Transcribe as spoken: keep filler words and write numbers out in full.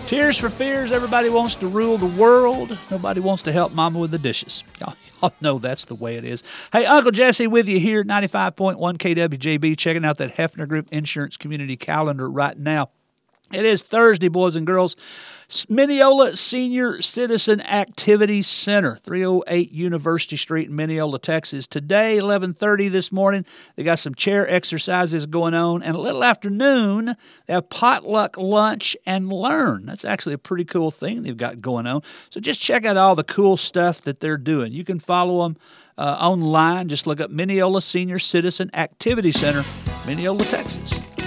Tears for Fears. Everybody wants to rule the world. Nobody wants to help mama with the dishes. Y'all, y'all know that's the way it is. Hey, Uncle Jesse with you here, ninety-five point one K W J B, checking out that Hefner Group Insurance Community Calendar right now. It is Thursday, boys and girls. Mineola Senior Citizen Activity Center, three oh eight University Street in Mineola, Texas. Today, eleven thirty this morning, they got some chair exercises going on. And a little after noon, they have potluck lunch and learn. That's actually a pretty cool thing they've got going on. So just check out all the cool stuff that they're doing. You can follow them uh, online. Just look up Mineola Senior Citizen Activity Center, Mineola, Texas.